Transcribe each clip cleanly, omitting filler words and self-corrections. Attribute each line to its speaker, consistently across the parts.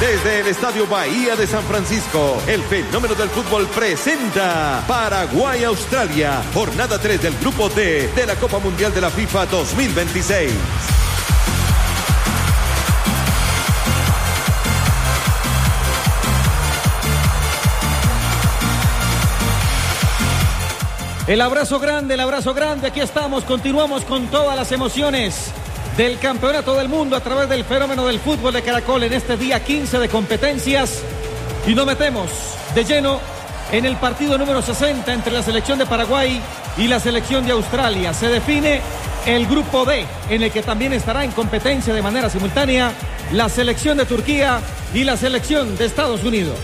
Speaker 1: Desde el Estadio Bahía de San Francisco, el fenómeno del fútbol presenta Paraguay-Australia, jornada 3 del Grupo D de la Copa Mundial de la FIFA 2026.
Speaker 2: El abrazo grande, aquí estamos, continuamos con todas las emociones del Campeonato del Mundo a través del fenómeno del fútbol de Caracol en este día 15 de competencias y nos metemos de lleno en el partido número 60 entre la selección de Paraguay y la selección de Australia. Se define el Grupo D, en el que también estará en competencia de manera simultánea la selección de Turquía y la selección de Estados Unidos.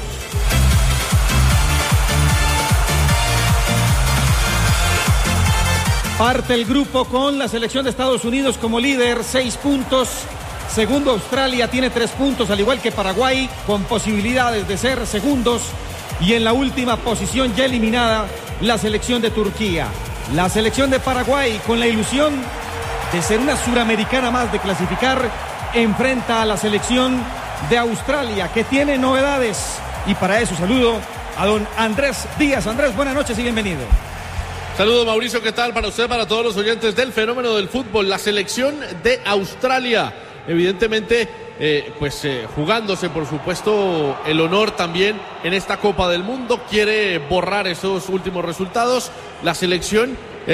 Speaker 2: Parte el grupo con la selección de Estados Unidos como líder, 6 puntos. Segundo, Australia tiene 3 puntos, al igual que Paraguay, con posibilidades de ser segundos. Y en la última posición, ya eliminada, la selección de Turquía. La selección de Paraguay, con la ilusión de ser una suramericana más, de clasificar, enfrenta a la selección de Australia, que tiene novedades. Y para eso saludo a don Andrés Díaz. Andrés, buenas noches y bienvenido.
Speaker 3: Saludos, Mauricio, ¿qué tal? Para usted, para todos los oyentes del fenómeno del fútbol. La selección de Australia, evidentemente, jugándose, por supuesto, el honor también en esta Copa del Mundo. Quiere borrar esos últimos resultados. La selección,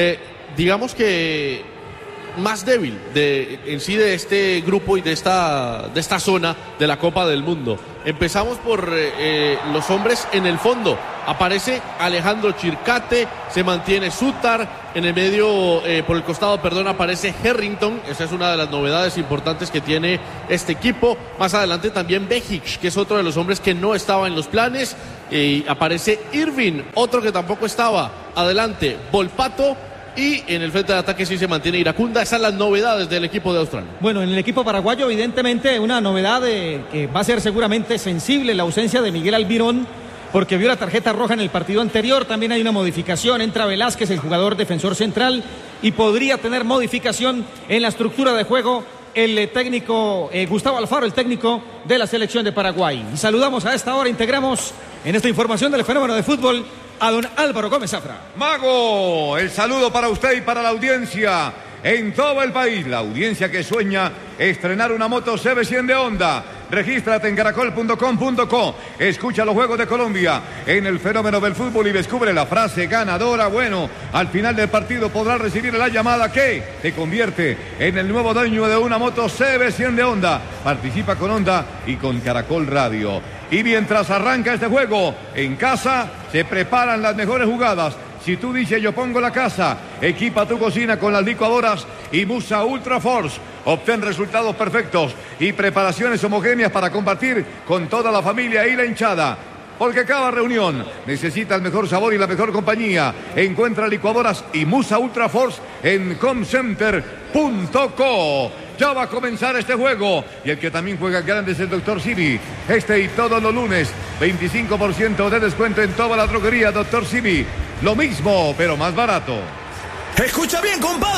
Speaker 3: digamos que más débil en sí de este grupo y de esta zona de la Copa del Mundo. Empezamos por los hombres en el fondo. Aparece Alejandro Chircate, se mantiene Sutar, en el medio, por el costado, aparece Harrington. Esa es una de las novedades importantes que tiene este equipo. Más adelante también Bejic, que es otro de los hombres que no estaba en los planes. Aparece Irving, otro que tampoco estaba. Adelante, Volpato. Y en el frente de ataque sí se mantiene Iracunda. Esas son las novedades del equipo de Australia.
Speaker 2: Bueno, en el equipo paraguayo, evidentemente, una novedad que va a ser seguramente sensible, la ausencia de Miguel Almirón, porque vio la tarjeta roja en el partido anterior. También hay una modificación, entra Velázquez, el jugador defensor central, y podría tener modificación en la estructura de juego el técnico Gustavo Alfaro, el técnico de la selección de Paraguay. Y saludamos a esta hora, integramos en esta información del fenómeno de fútbol a don Álvaro Gómez Zafra.
Speaker 4: Mago, el saludo para usted y para la audiencia en todo el país. La audiencia que sueña estrenar una moto CB100 de Honda. Regístrate en caracol.com.co. Escucha los Juegos de Colombia en el fenómeno del fútbol y descubre la frase ganadora. Bueno, al final del partido podrás recibir la llamada que te convierte en el nuevo dueño de una moto CB100 de Honda. Participa con Honda y con Caracol Radio. Y mientras arranca este juego, en casa se preparan las mejores jugadas. Si tú dices yo pongo la casa, equipa tu cocina con las licuadoras y Musa Ultra Force. Obtén resultados perfectos y preparaciones homogéneas para compartir con toda la familia y la hinchada. Porque cada reunión necesita el mejor sabor y la mejor compañía. Encuentra licuadoras y Musa Ultra Force en comcenter.co. Ya va a comenzar este juego. Y el que también juega grande es el Dr. Simi. Este y todos los lunes, 25% de descuento en toda la droguería Dr. Simi. Lo mismo, pero más barato.
Speaker 1: Escucha bien, compadre.